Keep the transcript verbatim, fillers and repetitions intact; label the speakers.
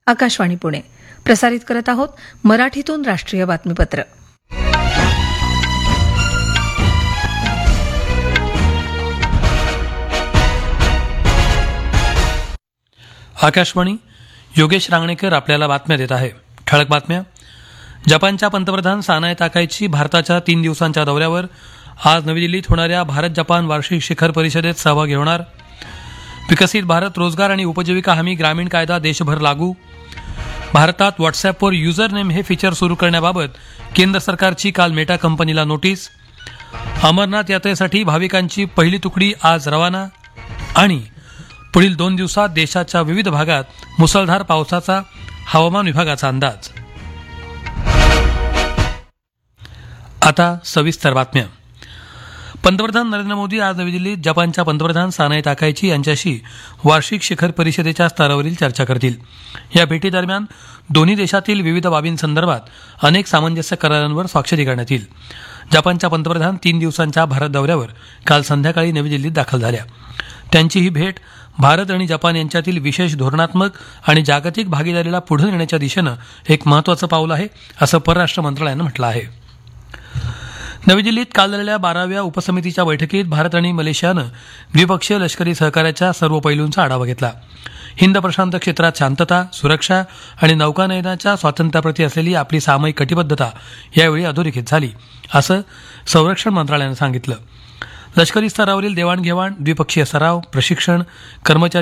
Speaker 1: आकाशवाणी पुणे प्रसारित करत आहोत मराठीतून राष्ट्रीय बातमीपत्र.
Speaker 2: आकाशवाणी. योगेश रांगणेकर आपल्याला बातम्या देत आहे. ठळक बातम्या. जपानच्या पंतप्रधान सानाय ताकाईची भारताच्या तीन दिवसांच्या दौऱ्यावर आज नवी दिल्लीत होणाऱ्या भारत जपान वार्षिक शिखर परिषदेत सहभागी होणार. विकसित भारत रोजगार आणि उपजीविका हमी ग्रामीण कायदा देशभर लागू. भारतात व्हॉट्सअॅपवर युजर नेम हे फीचर सुरू करण्याबाबत केंद्र सरकारची काल मेटा कंपनीला नोटीस. अमरनाथ यात्रेसाठी भाविकांची पहिली तुकडी आज रवाना. आणि पुढील दोन दिवसात देशाच्या विविध भागात मुसळधार पावसाचा हवामान विभागाचा अंदाज. आता सविस्तर बातम्या. पंतप्रधान नरेंद्र मोदी आज नवी दिल्लीत जपानच्या पंतप्रधान सानाय ताकाईची यांच्याशी वार्षिक शिखर परिषदेच्या स्तरावरील चर्चा करतील. या भेटीदरम्यान दोन्ही देशातील विविध बाबींसंदर्भात अनेक सामंजस्य करारांवर स्वाक्षरी करण्यात येईल. जपानच्या पंतप्रधान तीन दिवसांच्या भारत दौऱ्यावर काल संध्याकाळी नवी दिल्लीत दाखल झाल्या. त्यांची ही भेट भारत आणि जपान यांच्यातील विशेष धोरणात्मक आणि जागतिक भागीदारीला पुढे नेण्याच्या दिशेनं एक महत्त्वाचं पाऊल आहे, असं परराष्ट्र मंत्रालयानं म्हटलं आहे. नवी दिल्लीत काल झालेल्या बाराव्या उपसमितीच्या बैठकीत भारत आणि मलेशियानं द्विपक्षीय लष्करी सहकार्याच्या सर्व पैलूंचा आढावा घेतला. हिंद प्रशांत क्षेत्रात शांतता, सुरक्षा आणि नौकानयनाच्या स्वातंत्र्याप्रती असलेली आपली सामायिक कटिबद्धता यावेळी अधोरेखित झाली, असं संरक्षण मंत्रालयानं सांगितलं. लष्करी स्तरावरील देवाणघेवाण, द्विपक्षीय सराव, प्रशिक्षण, कर्मचारी